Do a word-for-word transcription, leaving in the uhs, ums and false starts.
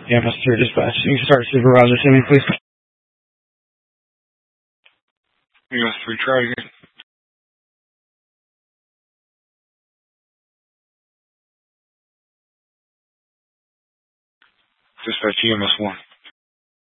E M S three dispatch. You can start supervisor to me, please. E M S three, try again. Dispatch E M S one.